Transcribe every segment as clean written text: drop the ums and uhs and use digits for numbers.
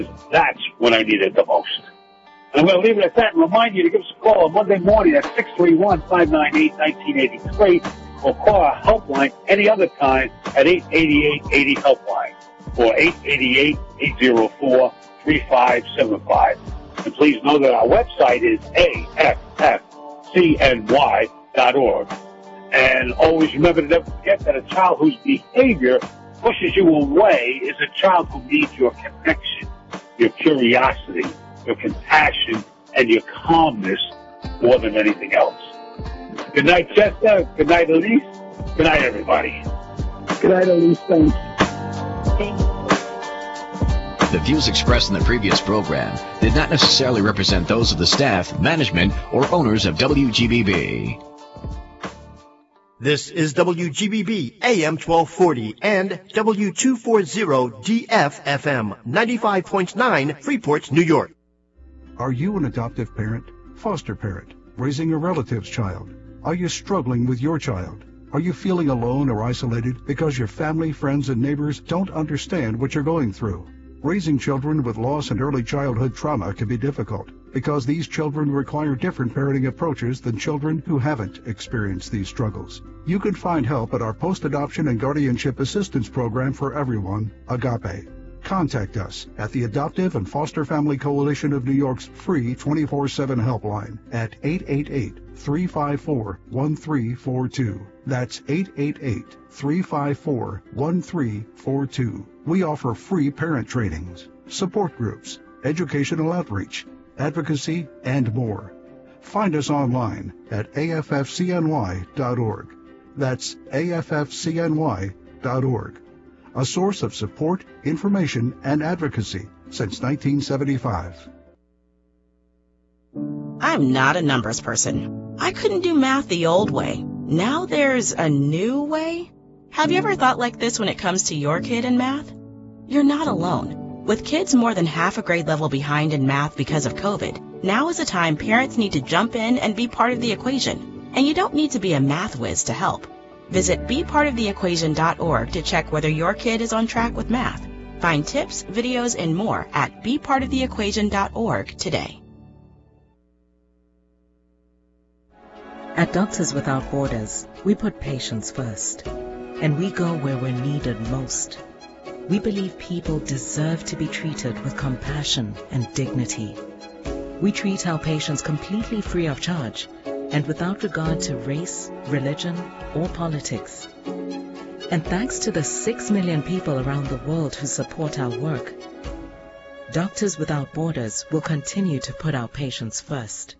That's when I need it the most. And I'm going to leave it at that and remind you to give us a call on Monday morning at 631-598-1983 or call our helpline any other time at 888-80-HELPLINE or 888-804-3575. And please know that our website is AFFCNY.org. And always remember to never forget that a child whose behavior pushes you away is a child who needs your connection, your curiosity, your compassion, and your calmness more than anything else. Good night, Chester. Good night, Elise. Good night, everybody. Good night, Elise. Thanks. The views expressed in the previous program did not necessarily represent those of the staff, management, or owners of WGBB. This is WGBB AM 1240 and W240 DFFM 95.9 Freeport, New York. Are you an adoptive parent, foster parent, raising a relative's child? Are you struggling with your child? Are you feeling alone or isolated because your family, friends, and neighbors don't understand what you're going through? Raising children with loss and early childhood trauma can be difficult because these children require different parenting approaches than children who haven't experienced these struggles. You can find help at our Post-Adoption and Guardianship Assistance Program for Everyone, AGAPE. Contact us at the Adoptive and Foster Family Coalition of New York's free 24/7 helpline at 888-354-1342. That's 888-354-1342. We offer free parent trainings, support groups, educational outreach, advocacy, and more. Find us online at AFFCNY.org. That's AFFCNY.org. A source of support, information, and advocacy since 1975. I'm not a numbers person. I couldn't do math the old way. Now there's a new way? Have you ever thought like this when it comes to your kid in math? You're not alone. With kids more than half a grade level behind in math because of COVID, now is a time parents need to jump in and be part of the equation. And you don't need to be a math whiz to help. Visit BePartOfTheEquation.org to check whether your kid is on track with math. Find tips, videos, and more at BePartOfTheEquation.org today. At Doctors Without Borders, we put patients first, and we go where we're needed most. We believe people deserve to be treated with compassion and dignity. We treat our patients completely free of charge and without regard to race, religion, or politics. And thanks to the 6 million people around the world who support our work, Doctors Without Borders will continue to put our patients first.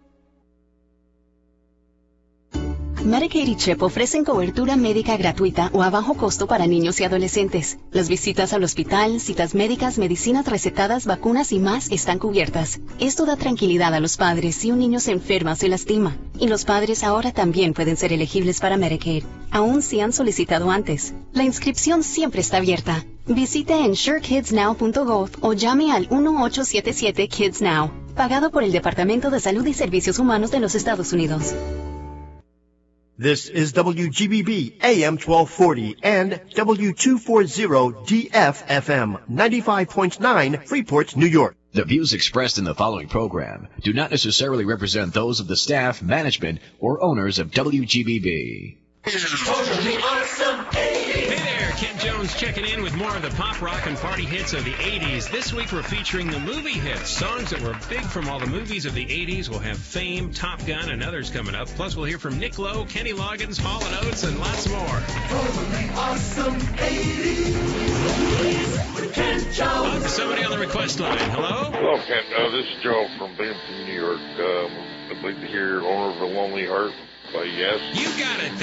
Medicaid y CHIP ofrecen cobertura médica gratuita o a bajo costo para niños y adolescentes. Las visitas al hospital, citas médicas, medicinas recetadas, vacunas y más están cubiertas. Esto da tranquilidad a los padres si un niño se enferma o se lastima. Y los padres ahora también pueden ser elegibles para Medicaid, aun si han solicitado antes. La inscripción siempre está abierta. Visite ensurekidsnow.gov o llame al 1877-KIDS-NOW, pagado por el Departamento de Salud y Servicios Humanos de los Estados Unidos. This is WGBB AM 1240 and W240 DFFM 95.9 Freeport, New York. The views expressed in the following program do not necessarily represent those of the staff, management, or owners of WGBB. Totally awesome 80s. Hey there, Ken Jones checking in with more of the pop, rock, and party hits of the 80s. This week we're featuring the movie hits, songs that were big from all the movies of the 80s. We'll have Fame, Top Gun, and others coming up. Plus we'll hear from Nick Lowe, Kenny Loggins, Hall & Oates, and lots more. Totally awesome 80s with Ken Jones. Somebody on the request line. Hello? Hello, Ken. This is Joe from Binghamton, New York. I'd like to hear Owner of a Lonely Heart by Yes. You got it.